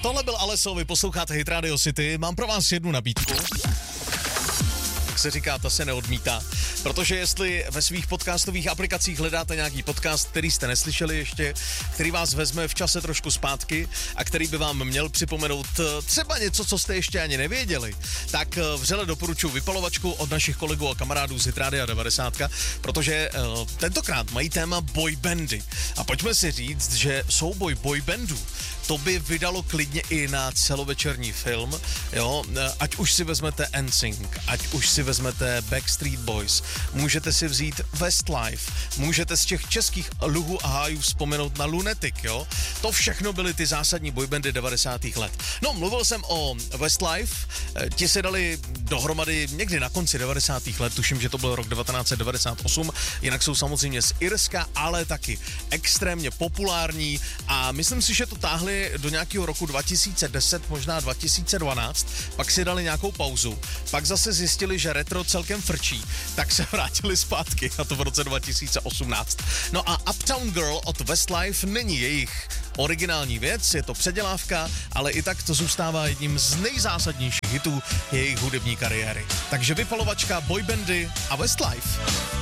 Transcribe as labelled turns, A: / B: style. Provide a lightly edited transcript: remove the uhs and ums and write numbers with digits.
A: Tohle byl Aleso, vy posloucháte Hit Radio City, mám pro vás jednu nabídku. Jak se říká, ta se neodmítá, protože jestli ve svých podcastových aplikacích hledáte nějaký podcast, který jste neslyšeli ještě, který vás vezme v čase trošku zpátky a který by vám měl připomenout třeba něco, co jste ještě ani nevěděli, tak vřele doporučuji Vypalovačku od našich kolegů a kamarádů z Hit Radio 90, protože tentokrát mají téma boybandy. A pojďme si říct, že souboj boybandů, to by vydalo klidně i na celovečerní film, jo, ať už si vezmete NSYNC, ať už si vezmete Backstreet Boys, můžete si vzít Westlife, můžete z těch českých luhů a hájů vzpomenout na Lunatic, jo, to všechno byly ty zásadní boybandy 90. let. No, mluvil jsem o Westlife, ti se dali dohromady někdy na konci 90. let, tuším, že to byl rok 1998, jinak jsou samozřejmě z Irska, ale taky extrémně populární a myslím si, že to táhli do nějakého roku 2010, možná 2012, pak si dali nějakou pauzu, pak zase zjistili, že retro celkem frčí, tak se vrátili zpátky, a to v roce 2018. No a Uptown Girl od Westlife není jejich originální věc, je to předělávka, ale i tak to zůstává jedním z nejzásadnějších hitů jejich hudební kariéry. Takže Vypalovačka, boybandy a Westlife.